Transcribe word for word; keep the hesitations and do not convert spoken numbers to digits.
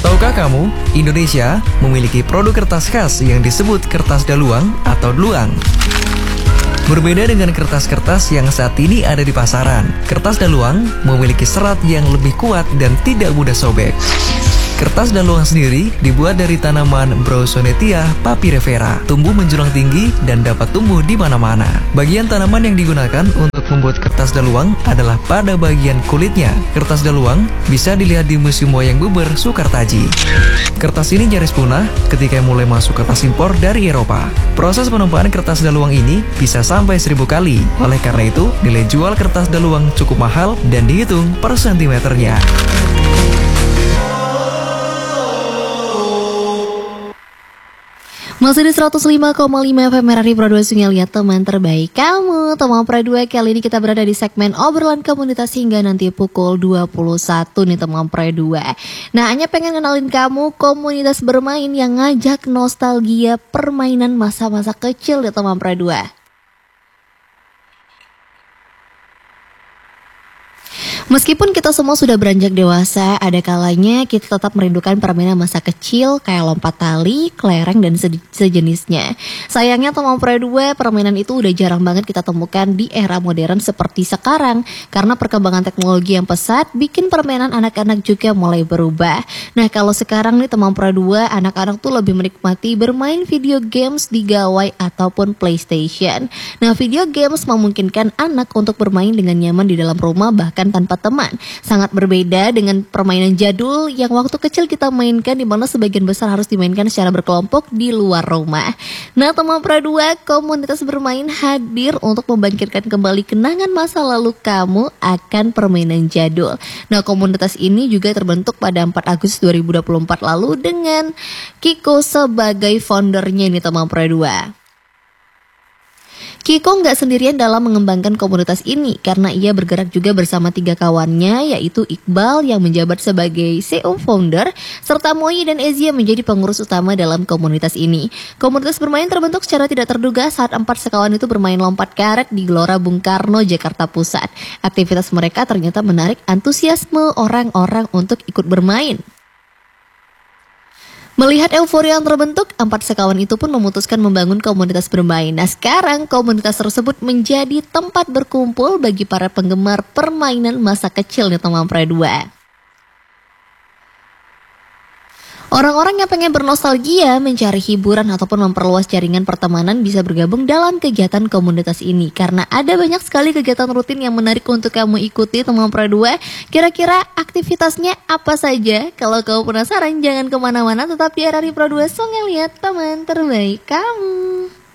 Tahukah kamu, Indonesia memiliki produk kertas khas yang disebut kertas daluang atau dluang. Berbeda dengan kertas-kertas yang saat ini ada di pasaran, kertas daluang memiliki serat yang lebih kuat dan tidak mudah sobek. Kertas daluang sendiri dibuat dari tanaman Browsonetia papyrifera, tumbuh menjulang tinggi dan dapat tumbuh di mana-mana. Bagian tanaman yang digunakan untuk membuat kertas daluang adalah pada bagian kulitnya. Kertas daluang bisa dilihat di Museum Wayang Beber Sukartaji. Kertas ini nyaris punah ketika mulai masuk kertas impor dari Eropa. Proses penumpahan kertas daluang ini bisa sampai seribu kali. Oleh karena itu, nilai jual kertas daluang cukup mahal dan dihitung per sentimeternya. Masih di seratus lima koma lima F M Merari Pro dua Sungai Lihat teman terbaik kamu. Teman Pro dua, kali ini kita berada di segmen obrolan komunitas hingga nanti pukul dua puluh satu nih teman Pro dua. Nah, hanya pengen kenalin kamu komunitas bermain yang ngajak nostalgia permainan masa-masa kecil nih teman Pro dua. Meskipun kita semua sudah beranjak dewasa, ada kalanya kita tetap merindukan permainan masa kecil kayak lompat tali, kelereng, dan sejenisnya. Sayangnya teman Pro dua, permainan itu udah jarang banget kita temukan di era modern seperti sekarang. Karena perkembangan teknologi yang pesat bikin permainan anak-anak juga mulai berubah. Nah, kalau sekarang nih teman Pro dua, anak-anak tuh lebih menikmati bermain video games di gawai ataupun PlayStation. Nah, video games memungkinkan anak untuk bermain dengan nyaman di dalam rumah bahkan tanpa teman. Sangat berbeda dengan permainan jadul yang waktu kecil kita mainkan, di mana sebagian besar harus dimainkan secara berkelompok di luar rumah. Nah, teman Pro dua, komunitas bermain hadir untuk membangkitkan kembali kenangan masa lalu kamu akan permainan jadul. Nah, komunitas ini juga terbentuk pada empat Agustus dua ribu dua puluh empat lalu dengan Kiko sebagai foundernya ini teman Pro dua. Kiko nggak sendirian dalam mengembangkan komunitas ini karena ia bergerak juga bersama tiga kawannya, yaitu Iqbal yang menjabat sebagai C E O founder, serta Moyi dan Ezia menjadi pengurus utama dalam komunitas ini. Komunitas bermain terbentuk secara tidak terduga saat empat sekawan itu bermain lompat karet di Gelora Bung Karno, Jakarta Pusat. Aktivitas mereka ternyata menarik antusiasme orang-orang untuk ikut bermain. Melihat euforia yang terbentuk, empat sekawan itu pun memutuskan membangun komunitas bermain. Nah, sekarang komunitas tersebut menjadi tempat berkumpul bagi para penggemar permainan masa kecil nih teman Pro dua. Orang-orang yang pengen bernostalgia, mencari hiburan ataupun memperluas jaringan pertemanan bisa bergabung dalam kegiatan komunitas ini. Karena ada banyak sekali kegiatan rutin yang menarik untuk kamu ikuti teman Pro dua. Kira-kira aktivitasnya apa saja? Kalau kamu penasaran, jangan kemana-mana, tetap di R R I Pro dua Sungai Lihat teman terbaik kamu.